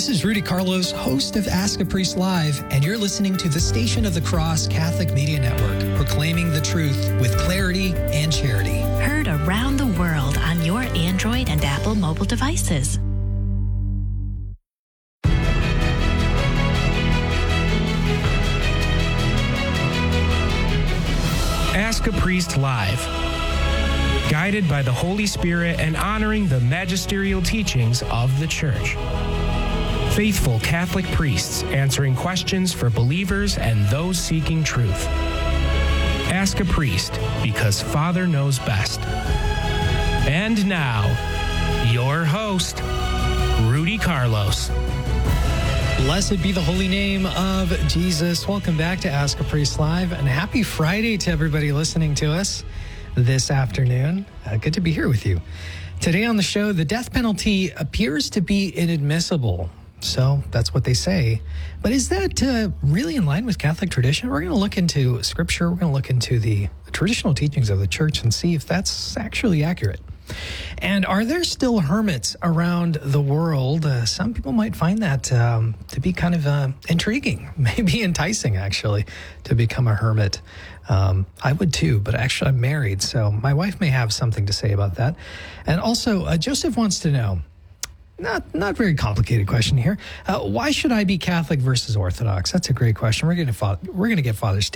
This is Rudy Carlos, host of Ask a Priest Live, and you're listening to the Station of the Cross Catholic Media Network, proclaiming the truth with clarity and charity. Heard around the world on your Android and Apple mobile devices. Ask a Priest Live. Guided by the Holy Spirit and honoring the magisterial teachings of the Church. Faithful Catholic priests answering questions for believers and those seeking truth. Ask a Priest, because Father knows best. And now, your host, Rudy Carlos. Blessed be the holy name of Jesus. Welcome back to Ask a Priest Live, and happy Friday to everybody listening to us this afternoon. Good to be here with you. Today on the show, the death penalty appears to be inadmissible. So that's what they say. But is that really in line with Catholic tradition? We're going to look into Scripture. We're going to look into the traditional teachings of the Church and see if that's actually accurate. And are there still hermits around the world? Some people might find that to be kind of intriguing, maybe enticing, actually, to become a hermit. I would too, but actually I'm married, so my wife may have something to say about that. And also, Joseph wants to know, not very complicated question here, why should I be Catholic versus Orthodox? That's a great question. We're going to get Father's